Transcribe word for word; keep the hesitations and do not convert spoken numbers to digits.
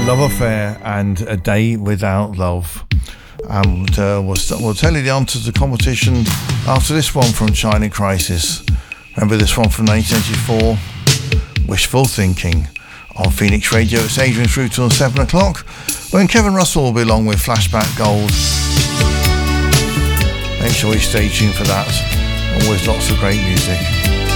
Love Affair and A Day Without Love. And uh, we'll, st- we'll tell you the answer to the competition after this one from China Crisis. Remember this one from nineteen eighty-four? Wishful Thinking. On Phoenix Radio, it's Adrian through till seven o'clock, when Kevin Russell will be along with Flashback Gold. Make sure you stay tuned for that. Always lots of great music.